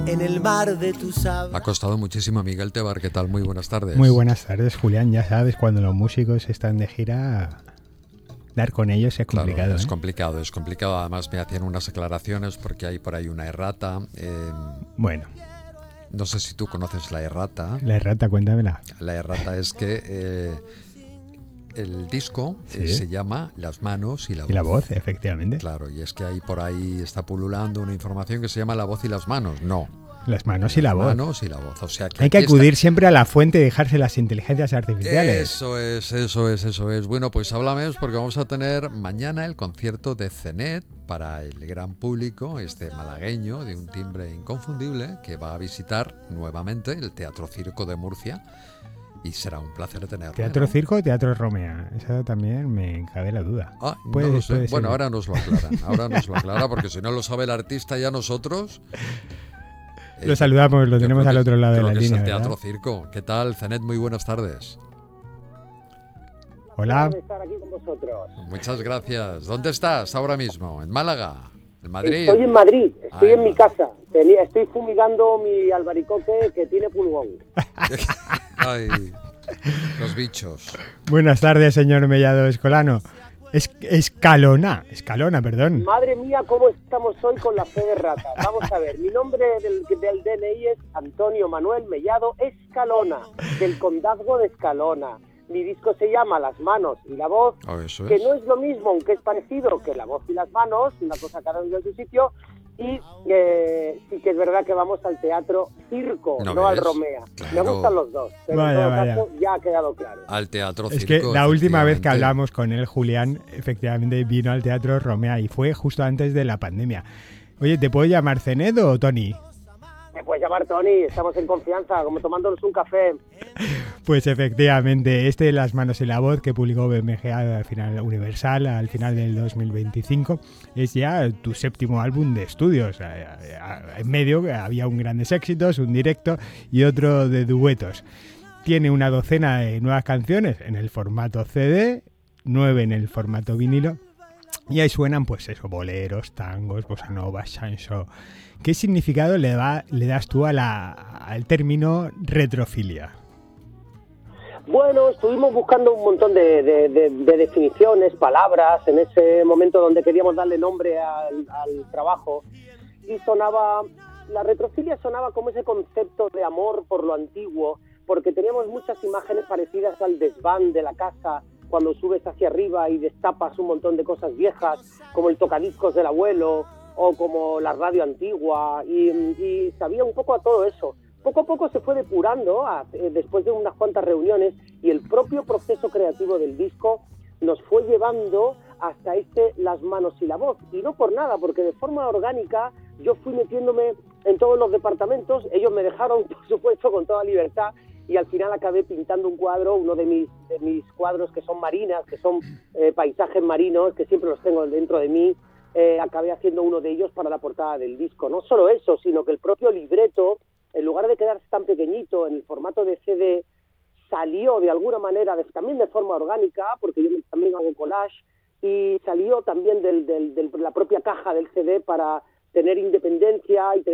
en el mar de tus aguas. Ha costado muchísimo. Miguel Tebar, ¿qué tal? Muy buenas tardes. Muy buenas tardes, Julián. Ya sabes, cuando los músicos están de gira, dar con ellos es complicado. Claro, es complicado. Además me hacían unas aclaraciones porque hay por ahí una errata. Bueno. No sé si tú conoces la errata. La errata, cuéntamela. La errata es que el disco se llama Las manos y la voz. Y la voz, efectivamente. Claro, y es que ahí por ahí está pululando una información que se llama La voz y las manos. No. Las manos y la voz. Las manos y la voz. O sea que hay que acudir siempre a la fuente y dejarse las inteligencias artificiales. Eso es. Bueno, pues háblame porque vamos a tener mañana el concierto de Zenet para el gran público, malagueño de un timbre inconfundible, que va a visitar nuevamente el Teatro Circo de Murcia. Y será un placer tenerlo. ¿Teatro Circo o Teatro Romea? Esa también me cabe la duda. No lo sé. Bueno, ahora nos lo aclara, porque si no lo sabe el artista, ya nosotros... Lo saludamos, lo tenemos al otro lado de la línea. Es el Teatro Circo. ¿Qué tal, Zenet? Muy buenas tardes. Hola. Estar aquí con vosotros. Muchas gracias. ¿Dónde estás ahora mismo? ¿En Málaga? ¿En Madrid? Estoy en Madrid, estoy en mi casa. Estoy fumigando mi albaricoque que tiene pulgón. Ay, los bichos. Buenas tardes, señor Mellado Escolano. Escalona, perdón. Madre mía, cómo estamos hoy con la fe de rata. Vamos a ver, mi nombre del DNI es Antonio Manuel Mellado Escalona, del condazgo de Escalona. Mi disco se llama Las manos y la voz, que no es lo mismo, aunque es parecido que la voz y las manos, una cosa cada uno en su sitio. Y sí que es verdad que vamos al Teatro Circo, no al Romea. Claro. Me gustan los dos, pero en todo caso ya ha quedado claro. Al Teatro Circo. Es que la última vez que hablamos con él, Julián, efectivamente vino al Teatro Romea y fue justo antes de la pandemia. Oye, ¿te puedo llamar Zenet o Tony? Me puedes llamar Tony, estamos en confianza, como tomándonos un café. Pues efectivamente, Las manos y la voz que publicó BMG al final Universal al final del 2025 es ya tu séptimo álbum de estudios. En medio había un grandes éxitos, un directo y otro de duetos. Tiene una docena de nuevas canciones en el formato CD, 9 en el formato vinilo. Y ahí suenan, pues eso, boleros, tangos, bossa nova, chanson. ¿Qué significado le das tú al término retrofilia? Bueno, estuvimos buscando un montón de definiciones, palabras, en ese momento donde queríamos darle nombre al trabajo. Y la retrofilia sonaba como ese concepto de amor por lo antiguo, porque teníamos muchas imágenes parecidas al desván de la casa, cuando subes hacia arriba y destapas un montón de cosas viejas, como el tocadiscos del abuelo o como la radio antigua, y sabía un poco a todo eso. Poco a poco se fue depurando después de unas cuantas reuniones, y el propio proceso creativo del disco nos fue llevando hasta Las manos y la voz. Y no por nada, porque de forma orgánica yo fui metiéndome en todos los departamentos, ellos me dejaron, por supuesto, con toda libertad, y al final acabé pintando un cuadro, uno de mis cuadros que son marinas, que son paisajes marinos, que siempre los tengo dentro de mí. Acabé haciendo uno de ellos para la portada del disco. No solo eso, sino que el propio libreto, en lugar de quedarse tan pequeñito en el formato de CD, salió de alguna manera, también de forma orgánica, porque yo también hago collage, y salió también de la propia caja del CD para tener independencia y tener